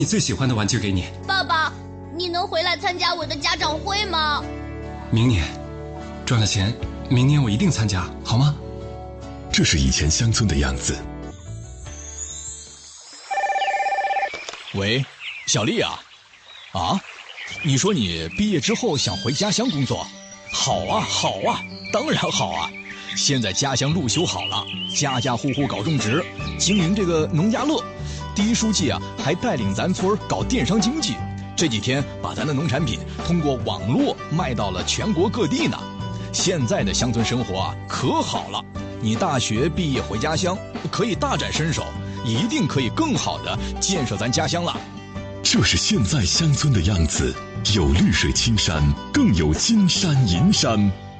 你最喜欢的玩具给你。 爸爸，你能回来参加我的家长会吗？ 明年赚了钱，明年我一定参加，好吗？ 这是以前乡村的样子。 喂，小丽啊，你说你毕业之后想回家乡工作？好啊，当然好啊！现在家乡路修好了，家家户户搞种植，经营这个农家乐。第一书记啊，还带领咱村搞电商经济，这几天把咱的农产品通过网络卖到了全国各地呢。现在的乡村生活啊，可好了！你大学毕业回家乡，可以大展身手，一定可以更好的建设咱家乡了。 这是现在乡村的样子，有绿水青山，更有金山银山。